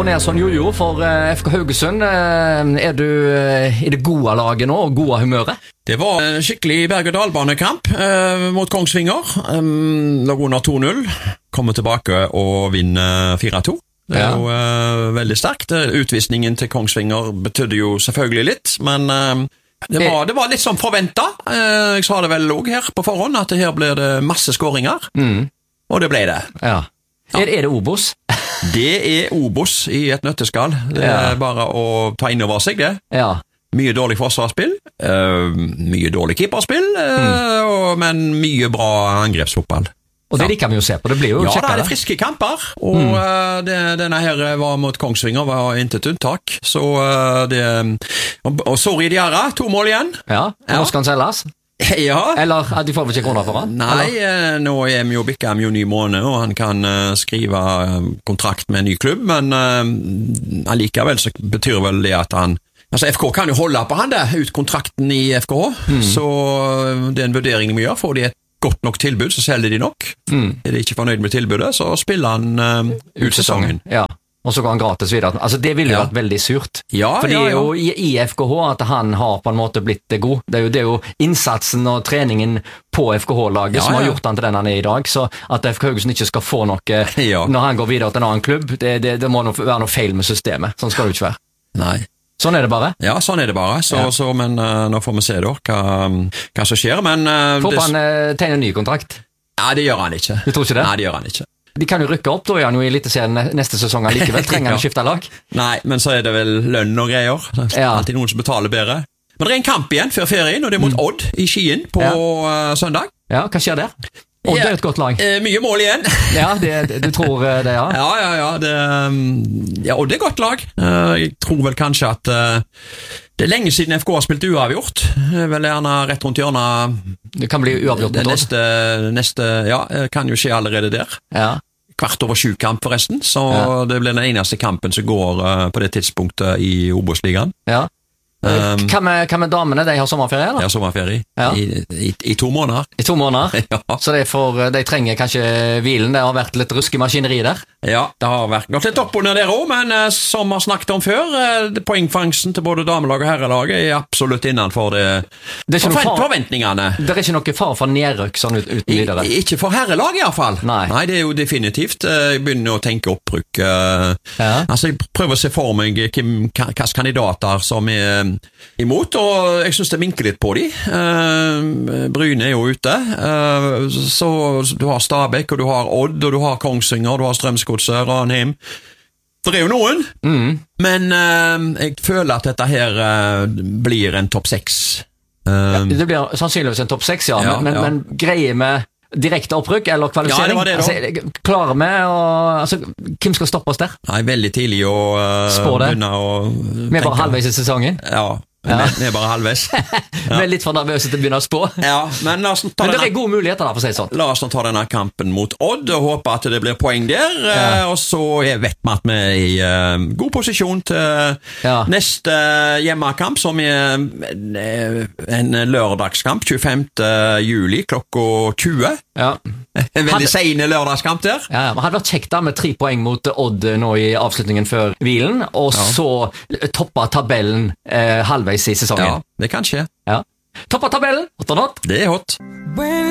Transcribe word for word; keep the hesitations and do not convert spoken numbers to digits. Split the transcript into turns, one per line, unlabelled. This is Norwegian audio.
og ned sånn jojo for uh, F K Haugesund. Uh, er du uh, i det gode laget nå, og gode humøret?
Det var en skikkelig berg-og-dal-banekamp uh, mot Kongsvinger. Um, lå under to null. Kommer tilbake og vinner fire to. Det er ja. jo uh, veldig sterkt. Utvisningen til Kongsvinger betydde jo selvfølgelig litt, men uh, det, var, det var litt som forventet. Uh, jeg sa det vel også her på forhånd, at her blir det masse skåringer. Mm. Og det ble det.
Ja. Ja. Er, er det Obos?
Det er Obos i et nøtteskall. Det er ja. bare å ta inn over seg det.
Ja.
Mye dårlig forsvarsspill, uh, mye dårlig keeperspill, uh, mm. og, men mye bra angrepsfotball.
Og det liker vi jo se på, det blir jo
ja,
kjekkere.
Ja, det er friske kamper, og mm. uh, det, denne her var mot Kongsvinger, var intet unntak. Så uh, det... Og, og sorry, Diarra, to mål igjen.
Ja, og nå skal han selges.
Ja.
Eller at de får vel ikke kroner for han?
Nei, eller? Nå er vi jo bikket med jo ny måned, og han kan uh, skrive kontrakt med en ny klubb, men uh, allikevel så betyr vel det at han altså F K kan jo holde på han der, ut kontrakten i F K, mm. så det er en vurdering vi gjør, får de et godt nok tilbud, så selger de nok. Mm. Er de ikke fornøyd med tilbudet, så spiller han uh, ut sesongen.
Ja. Og så går han gratis videre. Altså, det ville jo ja. vært veldig surt.
Ja,
For det
ja,
er
ja.
jo i, i F K H at han har på en måte blitt god. Det er jo, det er jo innsatsen og treningen på F K H-laget ja, som har ja. gjort han til den han er i dag. Så at F K Haugesund ikke skal få noe ja. når han går videre til en annen klubb, det, det, det må være noe feil med systemet. Sånn skal det jo ikke være.
Nei.
Sånn er det bare?
Ja, sånn er det bare. Så, ja. så, men uh, nå får vi se da hva, hva som skjer. Men, uh,
Får
det...
han uh, tegne en ny kontrakt?
Ja, det gjør han ikke.
Du tror ikke det?
Nei, det gjør han ikke.
De kan jo rykke opp, da er han jo i Eliteserien neste sesong likevel. Trenger han ja. å skifte lag?
Nei, men så er det vel lønn og greier. Det er ja. alltid noen som betaler bedre. Men det er en kamp igjen før ferien, og det er mot mm. Odd i Skien på ja. uh, søndag.
Ja, hva skjer der? Odd ja. er et godt lag.
Eh, mye mål igjen.
Ja, det, du tror det, ja?
Ja, ja, ja. Det, ja, Odd er et godt lag. Uh, jeg tror vel kanskje at uh, det er lenge siden F K har spilt uavgjort. Det er vel gjerne rett rundt hjørnet.
Det kan bli uavgjort mot Odd.
Neste, neste, ja, kan jo skje allerede der.
Ja.
Kvart over sju kamp forresten, så ja. det blir den eneste kampen som går uh, på det tidspunktet i Obos-ligaen.
Ja. Um, hva, med, hva med damene? De har sommerferie, eller?
De har sommerferie. Ja. I, i, I to måneder.
I to måneder?
Ja.
Så de, får, de trenger kanskje hvilen. Det har vært litt rusk i maskineriet der?
Ja, det har vært gått litt opp under der også, men uh, som vi har snakket om før, uh, poengfangsten til både damelag og herrelag er absolutt innenfor det, det er for, forventningene.
Det er ikke noe far for nedrykk sånn ut, uten videre?
I, ikke for herrelag i hvert fall.
Nei.
Nei, det er jo definitivt. Uh, jeg begynner å tenke opprykk. Uh, ja. Altså, jeg prøver å se for meg hvilke kandidater som er imot, og jeg synes det minker litt på de. Uh, Bryne er jo ute, uh, så du har Stabæk, og du har Odd, og du har Kongsvinger, du har Strømsgodset, Ranheim. Det er jo noen, mm. men uh, jeg føler at dette her uh, blir en topp seks. Uh,
ja, det blir sannsynligvis en topp seks, ja,
ja,
men, men,
ja.
men greier med direkte opprykk eller kvalifisering?
Ja, det var det da.
Altså, klarer vi å... Altså, hvem skal stoppe oss der?
Nei, veldig tidlig å uh, begynne å tenke.
Vi er bare halvveis i sesongen?
Ja. Ja. Vi er bare halvveis.
Vi er litt for nervøse til å begynne å spå.
Ja, men la oss ta
men det
denne,
er gode muligheter da, for å si sånn.
La oss ta denne kampen mot Odd og håpe at det blir poeng der. Ja. Og så er vet vi at vi er i uh, god posisjon til ja. neste hjemmekamp, som er en lørdagskamp, tjuefemte juli klokka tjue. Ja. En veldig sene lørdagskamp der.
Ja, men hadde vært kjekt da med tre poeng mot Odd nå i avslutningen før hvilen, og ja. så toppa tabellen eh, halvveis i sesongen.
Ja, det kan skje.
Ja. Toppa tabellen, hot or not?
Det er hot.